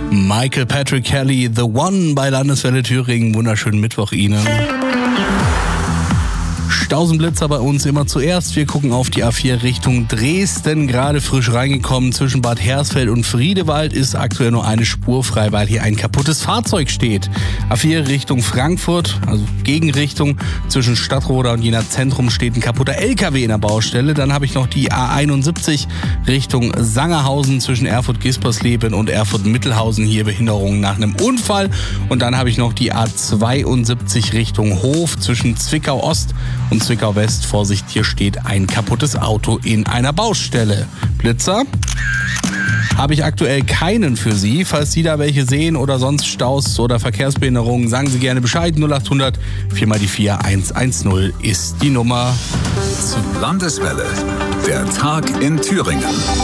Michael Patrick Kelly, The One bei Landeswelle Thüringen. Wunderschönen Mittwoch Ihnen. Stausenblitzer bei uns immer zuerst. Wir gucken auf die A4 Richtung Dresden. Gerade frisch reingekommen zwischen Bad Hersfeld und Friedewald ist aktuell nur eine Spur frei, weil hier ein kaputtes Fahrzeug steht. A4 Richtung Frankfurt, also Gegenrichtung. Zwischen Stadtroda und Jena Zentrum steht ein kaputter LKW in der Baustelle. Dann habe ich noch die A71 Richtung Sangerhausen zwischen Erfurt-Gispersleben und Erfurt-Mittelhausen. Hier Behinderungen nach einem Unfall. Und dann habe ich noch die A72 Richtung Hof zwischen Zwickau-Ost und Zwickau-West. Vorsicht, hier steht ein kaputtes Auto in einer Baustelle. Blitzer habe ich aktuell keinen für Sie. Falls Sie da welche sehen oder sonst Staus oder Verkehrsbehinderungen, sagen Sie gerne Bescheid. 0800 4 mal die 4 110 ist die Nummer. Landeswelle, der Tag in Thüringen.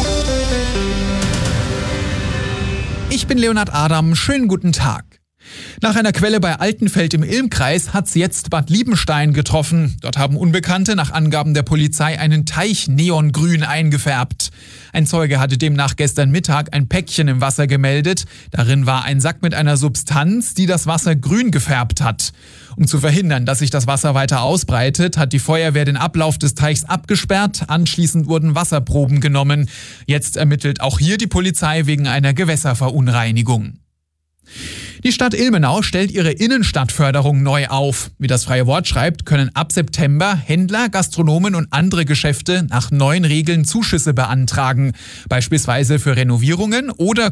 Ich bin Leonhard Adam, schönen guten Tag. Nach einer Quelle bei Altenfeld im Ilm-Kreis hat's jetzt Bad Liebenstein getroffen. Dort haben Unbekannte nach Angaben der Polizei einen Teich neongrün eingefärbt. Ein Zeuge hatte demnach gestern Mittag ein Päckchen im Wasser gemeldet. Darin war ein Sack mit einer Substanz, die das Wasser grün gefärbt hat. Um zu verhindern, dass sich das Wasser weiter ausbreitet, hat die Feuerwehr den Ablauf des Teichs abgesperrt. Anschließend wurden Wasserproben genommen. Jetzt ermittelt auch hier die Polizei wegen einer Gewässerverunreinigung. Die Stadt Ilmenau stellt ihre Innenstadtförderung neu auf. Wie das Freie Wort schreibt, können ab September Händler, Gastronomen und andere Geschäfte nach neuen Regeln Zuschüsse beantragen. Beispielsweise für Renovierungen oder